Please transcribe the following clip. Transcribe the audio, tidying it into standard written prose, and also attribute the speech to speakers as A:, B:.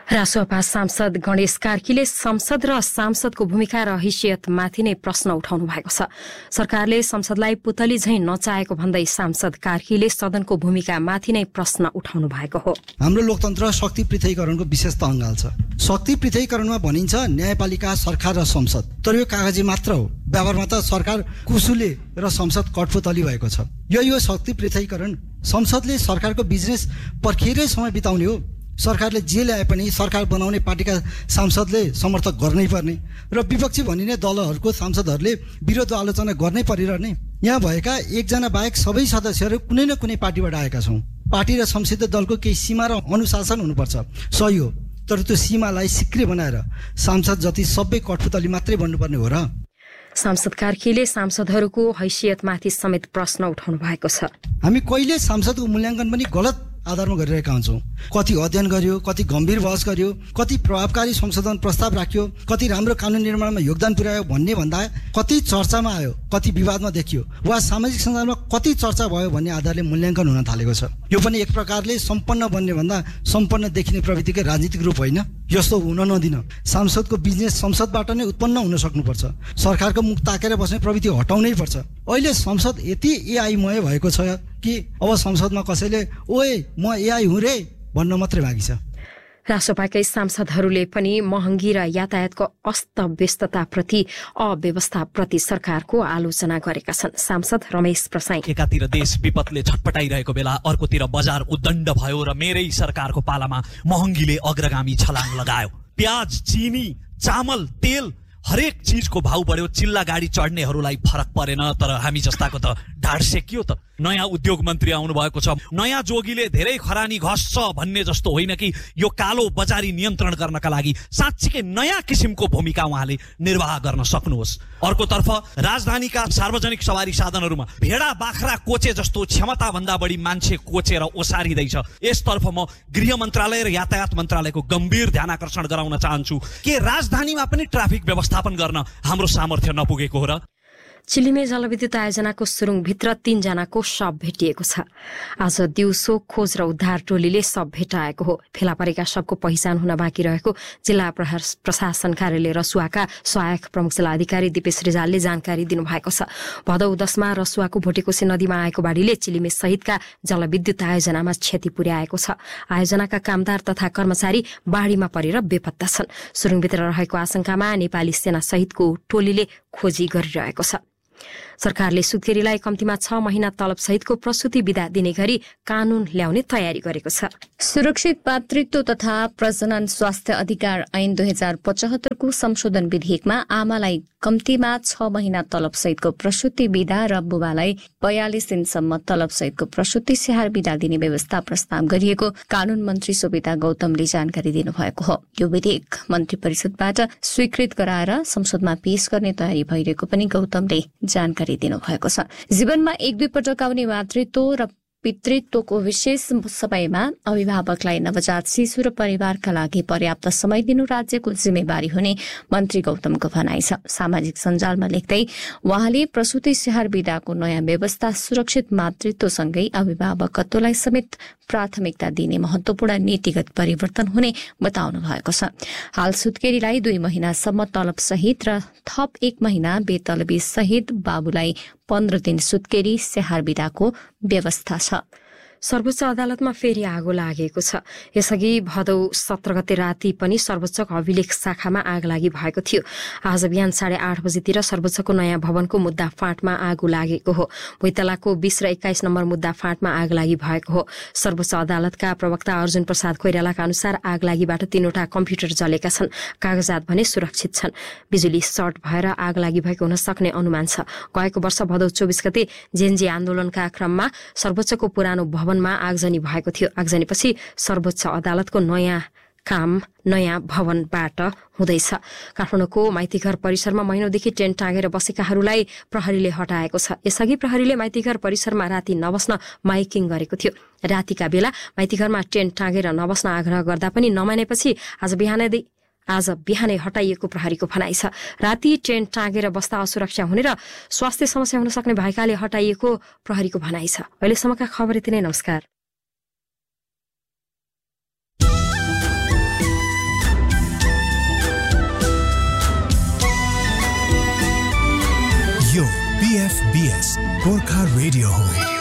A: रासोपा सांसद गणेश कार्कीले संसद र सांसदको भूमिका र हैसियतमाथि नै प्रश्न उठाउनु भएको छ। सरकारले संसदलाई पुतली झैं नचाहेको भन्दै सांसद कार्कीले सदनको भूमिकामाथि नै प्रश्न उठाउनु भएको हो।
B: हाम्रो लोकतन्त्र शक्ति पृथकीकरणको विशेषता अङ्गाल छ। शक्ति पृथकीकरणमा भनिन्छ न्यायपालिका, सरकार र संसद, तर यो कागजी मात्र हो। व्यवहारमा त सरकार कुसुले र संसद कठपुतली भएको छ। यो शक्ति पृथकीकरण संसदले सरकारको बिजनेस पर्खेरै समय बिताउने हो। सरकारले जे ल्याए पनि सरकार बनाउने पार्टीका सांसदले समर्थन गर्नै पर्ने र विपक्षी भनिने दलहरूको सांसदहरूले विरोध आलोचना गर्नै परिरहने। यहाँ भएका एकजना बाहेक सबै सदस्यहरू कुनै न कुनै पार्टीबाट आएका छौँ। पार्टी र संसदीय दलको केही सीमा र अनुशासन हुनुपर्छ, सही हो, तर त्यो सीमालाई सिक्री बनाएर सांसद जति सबै कठपुतली मात्रै बन्नुपर्ने हो र?
A: सांसद कार्कीले सांसदहरूको हैसियतमाथि समेत प्रश्न उठाउनु भएको छ।
B: हामी कहिले सांसदको मूल्याङ्कन पनि गलत आधारमा गरिरहेका हुन्छौँ। कति अध्ययन गर्यो, कति गम्भीर बहस गर्यो, कति प्रभावकारी संशोधन प्रस्ताव राख्यो, कति राम्रो कानुन निर्माणमा योगदान पुर्यायो भन्ने भन्दा कति चर्चामा आयो, कति विवादमा देखियो वा सामाजिक सञ्जालमा कति चर्चा भयो भन्ने आधारले मूल्याङ्कन हुन थालेको छ। यो पनि एक प्रकारले सम्पन्न बन्ने भन्दा सम्पन्न देखिने प्रवृत्तिकै राजनीतिक रूप होइन। यस्तो हुन नदिन। सांसदको बिजनेस संसदबाट नै उत्पन्न हुन सक्नुपर्छ। सरकारको मुख ताकेर बस्ने प्रवृत्ति हटाउनै पर्छ। अहिले संसद यति एआईमय भएको छ कि अब संसदमा कसैले ओए म एआई हुँ रे भन्न मात्रै बाँकी छ।
A: रासोपाकै सांसदहरूले पनि महँगी र यातायातको अस्तव्यस्तताप्रति, अव्यवस्थाप्रति सरकारको आलोचना गरेका छन्। सांसद रमेश प्रसाई:
C: एकातिर देश विपदले छटपटाइरहेको बेला अर्कोतिर बजार उद्दण्ड भयो र मेरै सरकारको पालामा महँगीले अग्रगामी छलाङ लगायो। प्याज, चिनी, चामल, तेल, हरेक चीजको भाउ बढ्यो। चिल्ला गाडी चढ्नेहरूलाई फरक परेन, तर हामी जस्ताको त ढाड सेकियो त। नयाँ उद्योग मन्त्री आउनु भएको छ। नयाँ जोगीले धेरै खरानी घस्छ भन्ने जस्तो होइन कि यो कालो बजारी नियन्त्रण गर्नका लागि साँच्चीकै नयाँ किसिमको भूमिका उहाँले निर्वाह गर्न सक्नुहोस्। अर्कोतर्फ राजधानीका सार्वजनिक सवारी साधनहरूमा भेडा बाख्रा कोचे जस्तो क्षमता भन्दा बढी मान्छे कोचेर ओसारिँदैछ। यसतर्फ म गृह मन्त्रालय र यातायात मन्त्रालयको गम्भीर ध्यान आकर्षण गराउन चाहन्छु कि राजधानीमा पनि ट्राफिक व्यवस्थापन गर्न हाम्रो सामर्थ्य नपुगेको हो र?
A: चिलिमे जलविद्युत आयोजनाको सुरुङभित्र 3 जनाको शव भेटिएको छ। आज दिउँसो खोज र उद्धार टोलीले शव भेटाएको हो। फेला परेका शवको पहिचान हुन बाँकी रहेको जिल्ला प्रशासन कार्यालय रसुवाका सहायक प्रमुख जिल्लाधिकारी दिपेश रिजालले जानकारी दिनुभएको छ। भदौ 10 मा रसुवाको भोटेकोशी नदीमा आएको बाढीले चिलिमे सहितका जलविद्युत आयोजनामा क्षति पुर्याएको छ। आयोजनाका कामदार तथा कर्मचारी बाढीमा परेर बेपत्ता छन्। सुरुङभित्र रहेको आशंकामा नेपाली सेना सहितको टोलीले खोजी गरिरहेको छ। सरकारले सुत्केरीलाई कम्तीमा 6 महिना तलब सहितको प्रसूति बिदा दिने गरी कानून ल्याउने तयारी गरेको छ।
D: सुरक्षित मातृत्व तथा प्रजनन स्वास्थ्य अधिकार ऐन 2075 को संशोधन विधेयकमा आमालाई कम्तीमा 6 महिना तलब सहितको प्रसूति बिदा र बुबालाई 42 दिनसम्म तलब सहितको प्रसूति स्याहार बिदा दिने व्यवस्था प्रस्ताव गरिएको कानून मन्त्री सोभिता गौतमले जानकारी दिनुभएको हो। यो विधेयक मन्त्री परिषदबाट स्वीकृत गराएर संसदमा पेश गर्ने तयारी भइरहेको पनि गौतमले जानकारी दिनुभएको छ। जीवनमा 1-2 पटक आउने मातृत्व र पितृत्वको विशेष समयमा अभिभावकलाई नवजात शिशु र परिवारका लागि पर्याप्त समय दिनु राज्यको जिम्मेवारी हुने मन्त्री गौतमको भनाइ छ। सामाजिक सञ्जालमा लेख्दै उहाँले प्रसूति स्याहार बिदाको नयाँ व्यवस्था सुरक्षित मातृत्वसँगै अभिभावकत्वलाई समेत प्राथमिकता दिने महत्वपूर्ण नीतिगत परिवर्तन हुने बताउनु भएको छ। हाल सुत्केरीलाई 2 महिनासम्म तलब सहित र थप 1 महिना बेतलबी सहित बाबुलाई 15 दिन सुत्केरी स्याहार बिदाको व्यवस्था छ।
A: सर्वोच्च अदालतमा फेरि आगो लागेको छ। यसअघि भदौ 17 गते राति पनि सर्वोच्चको अभिलेख शाखामा आग लागि भएको थियो। आज बिहान 8:30 बजेतिर सर्वोच्चको नयाँ भवनको मुद्दा फाँटमा आगो लागेको हो। भुइँतलाको 20 र 21 नम्बर मुद्दा फाँटमा आग लागि भएको हो। सर्वोच्च अदालतका प्रवक्ता अर्जुन प्रसाद कोइरालाका अनुसार आग लागिबाट 3वटा कम्प्युटर जलेका छन्। कागजात भने सुरक्षित छन्। बिजुली सर्ट भएर आग लागि भएको हुन सक्ने अनुमान छ। गएको वर्ष भदौ 24 गते जेएनजी आन्दोलनका क्रममा सर्वोच्चको पुरानो भवनमा आगजनी भएको थियो। आगजनीपछि सर्वोच्च अदालतको नयाँ भवनबाट हुँदैछ। काठमाडौँको माइतीघर परिसरमा महिनौदेखि टेन्ट टाँगेर बसेकाहरूलाई प्रहरीले हटाएको छ। यसअघि प्रहरीले माइतीघर परिसरमा राति नबस्न माइकिङ गरेको थियो। रातिका बेला माइतीघरमा टेन्ट टाँगेर नबस्न आग्रह गर्दा पनि नमानेपछि आज बिहानै हटाइएको प्रहरीको भनाइ छ। राति टेन्ट टाँगेर बस्दा असुरक्षा हुने र स्वास्थ्य समस्या हुन सक्ने भएकाले हटाइएको प्रहरीको भनाइ छ। अहिलेसम्मका खबर यति नै। नमस्कार।
E: PFBS गोर्खा रेडियो हो।